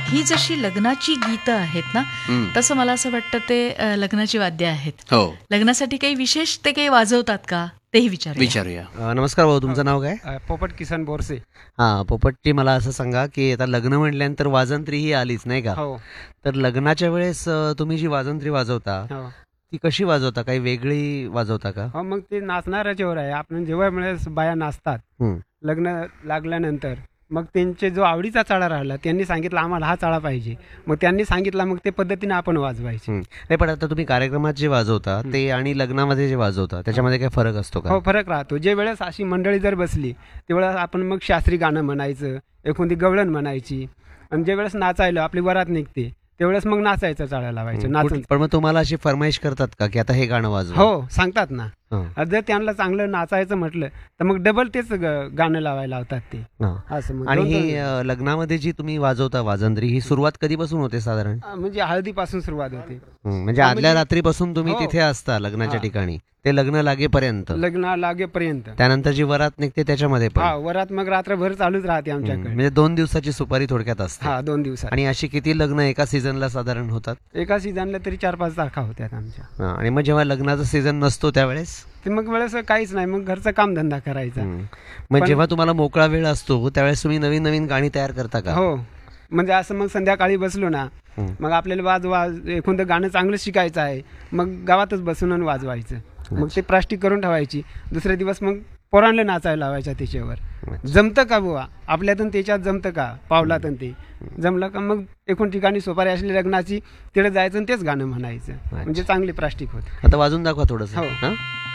ही जशी लग्नाची गीतं आहेत ना, तसं मला असं वाटतं ते लग्नाची वाद्य आहेत. हो, लग्नासाठी काही विशेष ते काही वाजवतात का तेही विचारूया. नमस्कार भाऊ, तुमचं नाव काय? पोपट किसन बोरसे. हां, पोपटजी, मला असं सांगा की आता लग्न म्हटल्यानंतर वाजंत्री ही आलीच नाही का? हो तर लग्नाच्या वेळेस तुम्ही जी वाजंत्री वाजवता हो ती कशी वाजवता? काही वेगळी वाजवता का? हो, मग ते नाचणाऱ्याच्यावर आहे. आपण जेव्हा वेळेस बाया नाचतात हं. लग्न लागल्यानंतर, मग त्यांचे जो आवडीचा चाळा राहिला, त्यांनी सांगितलं आम्हाला हा चाळा पाहिजे, मग त्यांनी सांगितला, मग ते पद्धतीने आपण वाजवायचे. नाही, पण आता तुम्ही कार्यक्रमात जे वाजवता ते आणि लग्नामध्ये जे वाजवता त्याच्यामध्ये काही फरक असतो का? हो, फरक राहतो. जे वेळेस अशी मंडळी जर बसली त्यावेळेस आपण मग शास्त्रीय गाणं म्हणायचं, एखादी गवळण म्हणायची, आणि जे वेळेस नाचायला आपली वरात निघते त्यावेळेस मग नाचायचं, चाळा लावायचं, नाचून. पण मग तुम्हाला अशी फरमाईश करतात का की आता हे गाणं वाजवा? हो, सांगतात ना. हं. जर त्यांना चांगलं नाचायचं म्हटलं तर मग डबल तेच गाणं लावायला लावतात ते. हां. असं मग आणि दोन-दोन. ही लग्नामध्ये जी तुम्ही वाजवता वाजंत्री, ही सुरुवात कधीपासून होते साधारण? म्हणजे हळदीपासून सुरुवात होते. म्हणजे आदल्या रात्रीपासून तुम्ही हो. तिथे असता लग्नाच्या हा. ठिकाणी, ते लग्न लागेपर्यंत. लग्न लागेपर्यंत. त्यानंतर जी वरात निघते त्याच्यामध्ये हा, पण. वरात मग रात्रभर चालूच राहते आमच्याकडे. म्हणजे 2 दिवसाची सुपारी थोडक्यात असते. हा, 2 दिवसात. आणि अशी किती लग्न एका सीझनला साधारण होतात? एका सीझनला तरी 4-5 तारखा होत्यात आमच्या. हा, आणि मग जेव्हा लग्नाचा सीझन नसतो त्यावेळेस? ते मग वेळेस काहीच नाही, मग घरचं कामधंदा करायचा. मग पण- जेव्हा तुम्हाला मोकळा वेळ असतो त्यावेळेस तुम्ही नवीन नवीन गाणी तयार करता का? हो, म्हणजे असं मग संध्याकाळी बसलो ना, मग आपल्याला एखादं गाणं चांगलं शिकायचं आहे, मग गावातच बसून आणि वाजवायचं. मग ते प्रॅक्टिस करून ठेवायची. दुसरे दिवस मग पोरांना नाचायला लावायच्या त्याच्यावर. जमतं का बुवा आपल्यातून, त्याच्यात जमतं का पावलातून, ते जमलं का मग एकूण ठिकाणी सोपारी असली लग्नाची तिकडे जायचं आणि तेच गाणं म्हणायचं. म्हणजे चांगली प्रॅक्टिस होते. आता वाजून दाखवा थोडंसं. हो. हां?